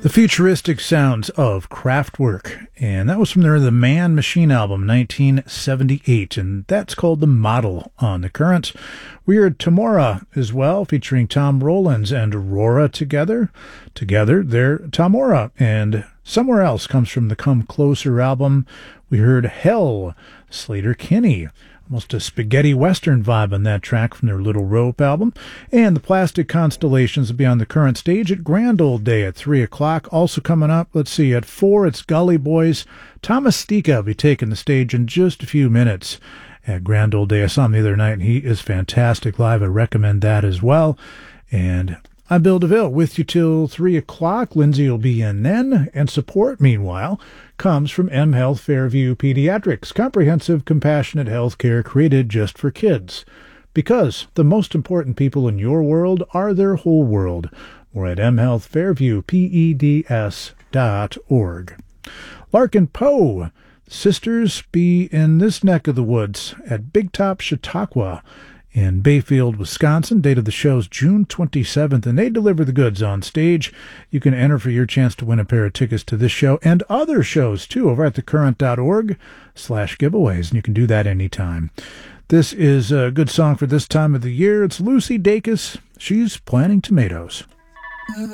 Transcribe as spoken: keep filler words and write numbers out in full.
The futuristic sounds of Kraftwerk, and that was from their The Man Machine album, nineteen seventy-eight, and that's called The Model on The Current. We heard Tamora as well, featuring Tom Rowlands and Aurora together. Together, they're Tamora, and Somewhere Else comes from the Come Closer album. We heard Hell, Sleater-Kinney. Almost a spaghetti western vibe on that track from their Little Rope album. And the Plastic Constellations will be on the Current stage at Grand Old Day at three o'clock. Also coming up, let's see, at four, it's Gully Boys. Thomas Stika will be taking the stage in just a few minutes at Grand Old Day. I saw him the other night, and he is fantastic live. I recommend that as well. And I'm Bill DeVille with you till three o'clock. Lindsay will be in then. And support, meanwhile, comes from M Health Fairview Pediatrics, comprehensive, compassionate health care created just for kids. Because the most important people in your world are their whole world. We're at m health fairview peds dot org. Larkin Poe, sisters, be in this neck of the woods at Big Top Chautauqua in Bayfield, Wisconsin. Date of the show is June twenty-seventh, and they deliver the goods on stage. You can enter for your chance to win a pair of tickets to this show and other shows, too, over at thecurrent.org slash giveaways, and you can do that anytime. This is a good song for this time of the year. It's Lucy Dacus. She's Planting Tomatoes.